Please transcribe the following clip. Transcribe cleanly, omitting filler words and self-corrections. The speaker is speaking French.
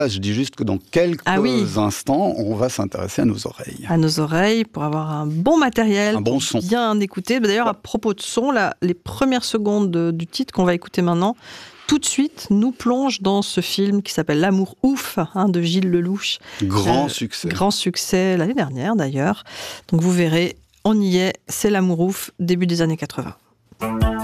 Je dis juste que dans quelques instants, on va s'intéresser à nos oreilles. À nos oreilles, pour avoir un bon matériel, un bon son. Bien écouter. D'ailleurs, à propos de son, les premières secondes du titre qu'on va écouter maintenant, tout de suite, nous plonge dans ce film qui s'appelle L'amour ouf, de Gilles Lelouch. Grand succès. Grand succès l'année dernière, d'ailleurs. Donc vous verrez, on y est, c'est L'amour ouf, début des années 80.